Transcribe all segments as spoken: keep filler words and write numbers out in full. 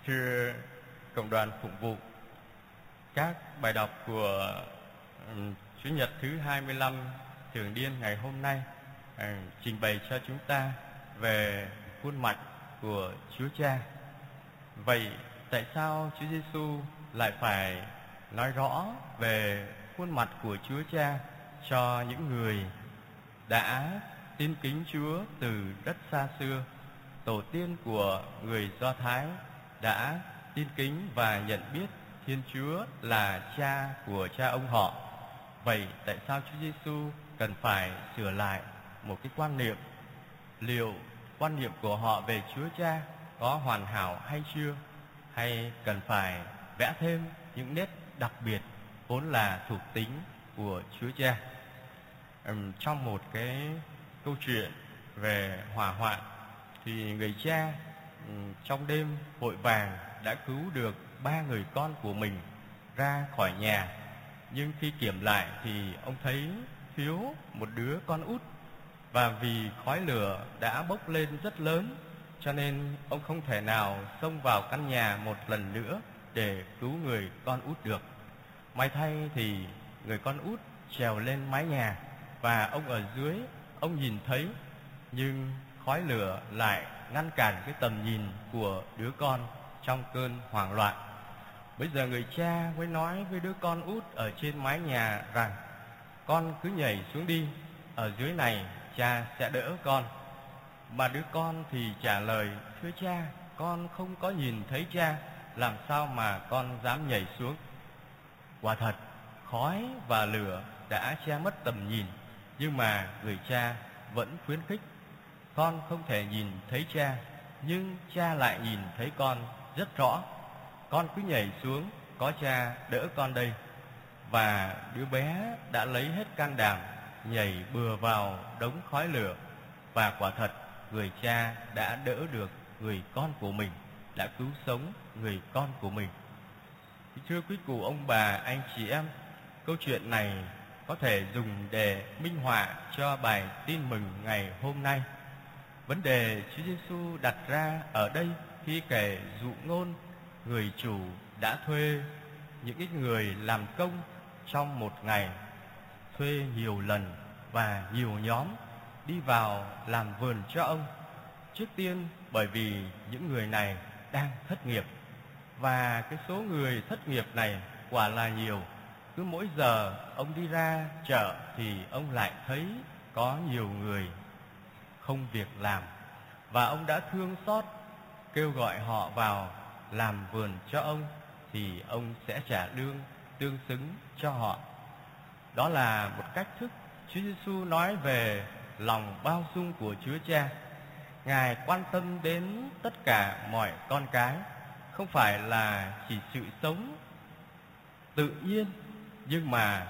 Thưa cộng đoàn phụng vụ, các bài đọc của um, Chủ nhật thứ hai mươi lăm thường niên ngày hôm nay uh, trình bày cho chúng ta về khuôn mặt của Chúa Cha. Vậy tại sao Chúa Giêsu lại phải nói rõ về khuôn mặt của Chúa Cha cho những người đã tin kính Chúa từ rất xa xưa? Tổ tiên của người Do Thái đã tin kính và nhận biết Thiên Chúa là Cha của cha ông họ. Vậy tại sao Chúa Giêsu cần phải sửa lại một cái quan niệm? Liệu quan niệm của họ về Chúa Cha có hoàn hảo hay chưa? Hay cần phải vẽ thêm những nét đặc biệt vốn là thuộc tính của Chúa Cha? Uhm, trong một cái câu chuyện về hỏa hoạn thì người cha um, trong đêm vội vàng đã cứu được ba người con của mình ra khỏi nhà. Nhưng khi kiểm lại thì ông thấy thiếu một đứa con út, và vì khói lửa đã bốc lên rất lớn cho nên ông không thể nào xông vào căn nhà một lần nữa để cứu người con út được. May thay thì người con út trèo lên mái nhà và ông ở dưới, ông nhìn thấy, nhưng khói lửa lại ngăn cản cái tầm nhìn của đứa con trong cơn hoảng loạn. Bây giờ người cha mới nói với đứa con út ở trên mái nhà rằng: con cứ nhảy xuống đi, ở dưới này cha sẽ đỡ con. Mà đứa con thì trả lời: thưa cha, con không có nhìn thấy cha, làm sao mà con dám nhảy xuống? Quả thật, khói và lửa đã che mất tầm nhìn, nhưng mà người cha vẫn khuyến khích: con không thể nhìn thấy cha, nhưng cha lại nhìn thấy con rất rõ. Con cứ nhảy xuống, có cha đỡ con đây. Và đứa bé đã lấy hết can đảm nhảy bừa vào đống khói lửa. Và quả thật, người cha đã đỡ được người con của mình, đã cứu sống người con của mình. Thưa quý cụ ông bà, anh chị em, câu chuyện này có thể dùng để minh họa cho bài tin mừng ngày hôm nay. Vấn đề Chúa Giêsu đặt ra ở đây khi kể dụ ngôn người chủ đã thuê những ít người làm công trong một ngày, thuê nhiều lần và nhiều nhóm đi vào làm vườn cho ông. Trước tiên bởi vì những người này đang thất nghiệp, và cái số người thất nghiệp này quả là nhiều. Cứ mỗi giờ ông đi ra chợ thì ông lại thấy có nhiều người không việc làm, và ông đã thương xót kêu gọi họ vào làm vườn cho ông, thì ông sẽ trả lương tương xứng cho họ. Đó là một cách thức Chúa Giêsu nói về lòng bao dung của Chúa Cha. Ngài quan tâm đến tất cả mọi con cái, không phải là chỉ sự sống tự nhiên, nhưng mà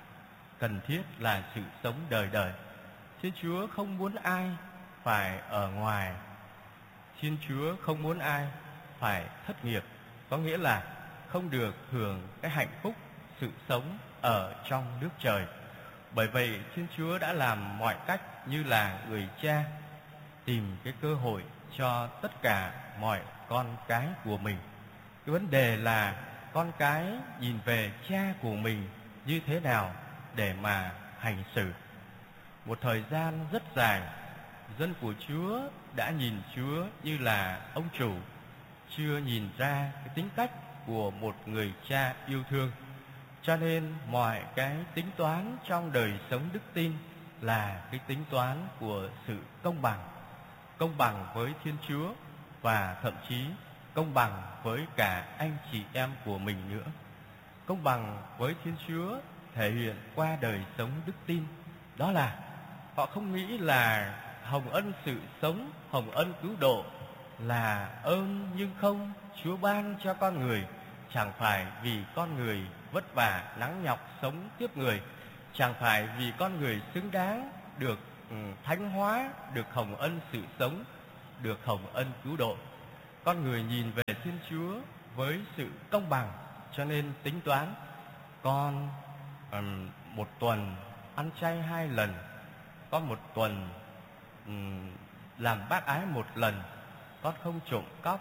cần thiết là sự sống đời đời. Thiên Chúa không muốn ai phải ở ngoài. Thiên Chúa không muốn ai phải thất nghiệp, có nghĩa là không được hưởng cái hạnh phúc sự sống ở trong nước trời. Bởi vậy Thiên Chúa đã làm mọi cách như là người cha tìm cái cơ hội cho tất cả mọi con cái của mình. Cái vấn đề là con cái nhìn về cha của mình như thế nào để mà hành xử. Một thời gian rất dài, dân của Chúa đã nhìn Chúa như là ông chủ, chưa nhìn ra cái tính cách của một người cha yêu thương. Cho nên mọi cái tính toán trong đời sống đức tin là cái tính toán của sự công bằng. Công bằng với Thiên Chúa, và thậm chí công bằng với cả anh chị em của mình nữa. Công bằng với Thiên Chúa thể hiện qua đời sống đức tin. Đó là họ không nghĩ là hồng ân sự sống, hồng ân cứu độ là ơn nhưng không Chúa ban cho con người, chẳng phải vì con người vất vả nắng nhọc sống tiếp người, chẳng phải vì con người xứng đáng được ừ, thánh hóa, được hồng ân sự sống, được hồng ân cứu độ. Con người nhìn về Thiên Chúa với sự công bằng, cho nên tính toán con um, một tuần ăn chay hai lần, con một tuần um, làm bác ái một lần, con không trộm cắp,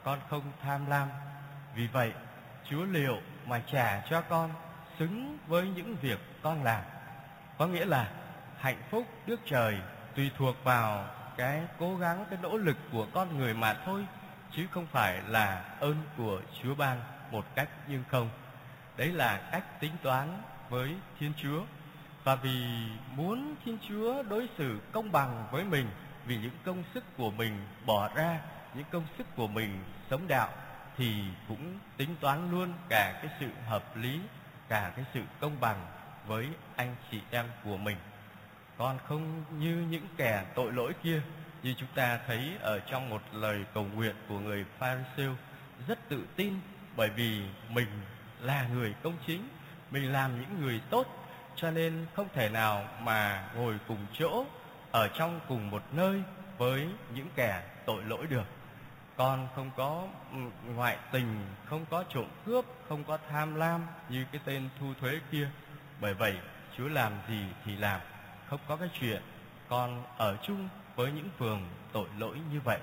con không tham lam. Vì vậy, Chúa liệu mà trả cho con xứng với những việc con làm. Có nghĩa là hạnh phúc Đức Trời tùy thuộc vào cái cố gắng, cái nỗ lực của con người mà thôi, chứ không phải là ơn của Chúa ban một cách nhưng không. Đấy là cách tính toán với Thiên Chúa. Và vì muốn Thiên Chúa đối xử công bằng với mình, vì những công sức của mình bỏ ra, những công sức của mình sống đạo, thì cũng tính toán luôn cả cái sự hợp lý, cả cái sự công bằng với anh chị em của mình. Còn không như những kẻ tội lỗi kia, như chúng ta thấy ở trong một lời cầu nguyện của người Pha-ri-siêu, rất tự tin bởi vì mình là người công chính, mình làm những người tốt, cho nên không thể nào mà ngồi cùng chỗ ở trong cùng một nơi với những kẻ tội lỗi được. Con không có ngoại tình, không có trộm cướp, không có tham lam như cái tên thu thuế kia. Bởi vậy Chúa làm gì thì làm, không có cái chuyện con ở chung với những phường tội lỗi như vậy.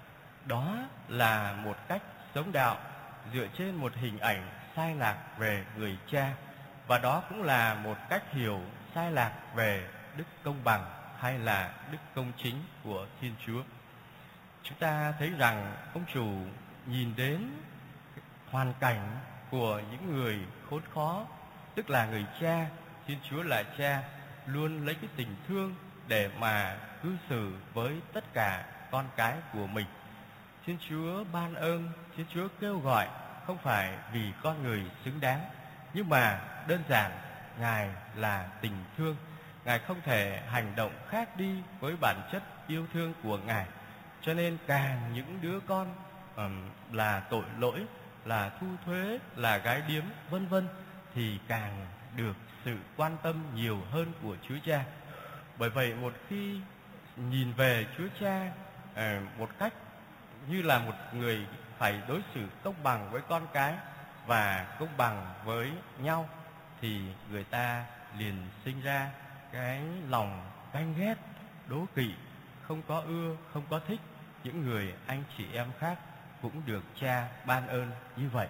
Đó là một cách sống đạo dựa trên một hình ảnh sai lạc về người cha, và đó cũng là một cách hiểu sai lạc về đức công bằng hay là đức công chính của Thiên Chúa. Chúng ta thấy rằng ông chủ nhìn đến hoàn cảnh của những người khốn khó, tức là người cha. Thiên Chúa là cha, luôn lấy cái tình thương để mà cư xử với tất cả con cái của mình. Thiên Chúa ban ơn, Thiên Chúa kêu gọi không phải vì con người xứng đáng, nhưng mà đơn giản Ngài là tình thương. Ngài không thể hành động khác đi với bản chất yêu thương của Ngài. Cho nên càng những đứa con um, là tội lỗi, là thu thuế, là gái điếm, vân vân, thì càng được sự quan tâm nhiều hơn của Chúa Cha. Bởi vậy một khi nhìn về Chúa Cha uh, một cách như là một người phải đối xử công bằng với con cái và công bằng với nhau, thì người ta liền sinh ra cái lòng ganh ghét, đố kỵ, không có ưa, không có thích những người anh chị em khác cũng được cha ban ơn như vậy.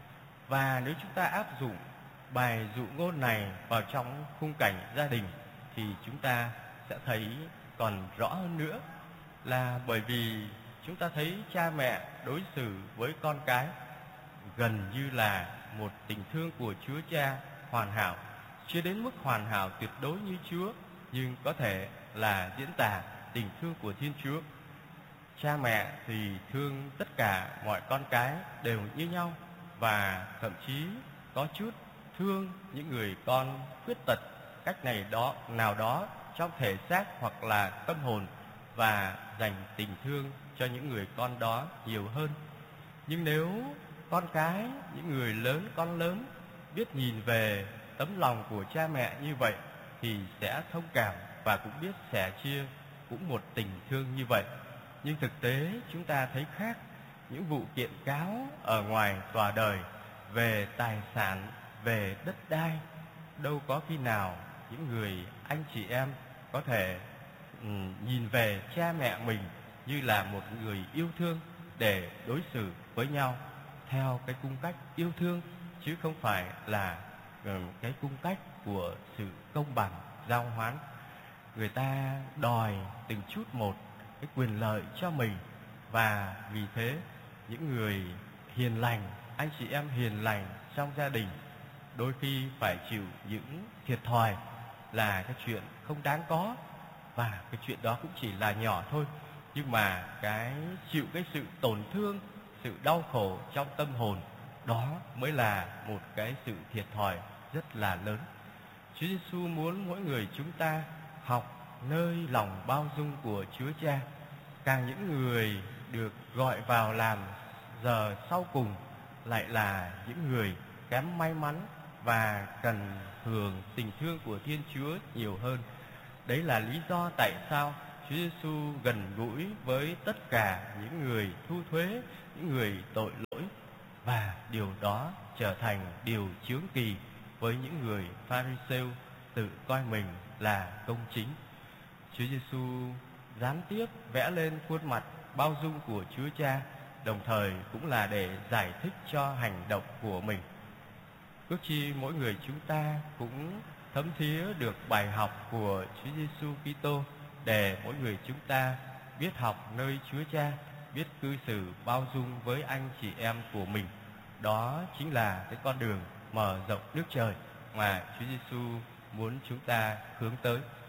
Và nếu chúng ta áp dụng bài dụ ngôn này vào trong khung cảnh gia đình, thì chúng ta sẽ thấy còn rõ hơn nữa, là bởi vì chúng ta thấy cha mẹ đối xử với con cái gần như là một tình thương của Chúa Cha hoàn hảo, chưa đến mức hoàn hảo tuyệt đối như Chúa, nhưng có thể là diễn tả tình thương của Thiên Chúa. Cha mẹ thì thương tất cả mọi con cái đều như nhau, và thậm chí có chút thương những người con khuyết tật cách này đó nào đó trong thể xác hoặc là tâm hồn, và dành tình thương cho những người con đó nhiều hơn. Nhưng nếu con cái, những người lớn, con lớn biết nhìn về tấm lòng của cha mẹ như vậy, thì sẽ thông cảm và cũng biết sẻ chia cũng một tình thương như vậy. Nhưng thực tế chúng ta thấy khác. Những vụ kiện cáo ở ngoài tòa đời về tài sản, về đất đai, đâu có khi nào những người anh chị em có thể um, nhìn về cha mẹ mình như là một người yêu thương để đối xử với nhau theo cái cung cách yêu thương, chứ không phải là um, cái cung cách của sự công bằng, giao hoán. Người ta đòi từng chút một cái quyền lợi cho mình, và vì thế những người hiền lành, anh chị em hiền lành trong gia đình đôi khi phải chịu những thiệt thòi là cái chuyện không đáng có, và cái chuyện đó cũng chỉ là nhỏ thôi, nhưng mà cái chịu cái sự tổn thương, sự đau khổ trong tâm hồn, đó mới là một cái sự thiệt thòi rất là lớn. Chúa Giêsu muốn mỗi người chúng ta học nơi lòng bao dung của Chúa Cha. Càng những người được gọi vào làm giờ sau cùng lại là những người kém may mắn và cần hưởng tình thương của Thiên Chúa nhiều hơn. Đấy là lý do tại sao Chúa Giêsu gần gũi với tất cả những người thu thuế, những người tội lỗi, và điều đó trở thành điều chướng kỳ với những người Pha-ri-siêu tự coi mình là công chính. Chúa Giêsu gián tiếp vẽ lên khuôn mặt bao dung của Chúa Cha đồng thời cũng là để giải thích cho hành động của mình. Ước chi mỗi người chúng ta cũng thấm thía được bài học của Chúa Giêsu Kitô, để mỗi người chúng ta biết học nơi Chúa Cha, biết cư xử bao dung với anh chị em của mình. Đó chính là cái con đường mở rộng nước trời mà Chúa Giêsu muốn chúng ta hướng tới.